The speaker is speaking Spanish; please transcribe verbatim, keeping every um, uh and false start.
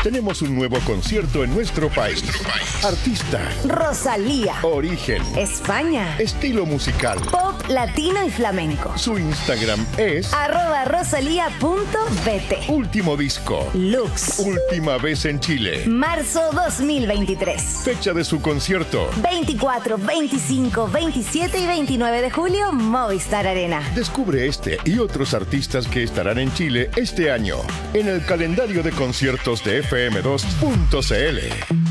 Tenemos un nuevo concierto en nuestro país. Artista. Rosalía. Origen. España. Estilo musical. Pop, latino y flamenco. Su Instagram es arroba rosalía.bt. Último disco. Lux. Última vez en Chile. Marzo dos mil veintitrés. Fecha de su concierto. veinticuatro, veinticinco, veintisiete y veintinueve de julio, Movistar Arena. Descubre este y otros artistas que estarán en Chile este año en el calendario de conciertos de F M dos punto C L.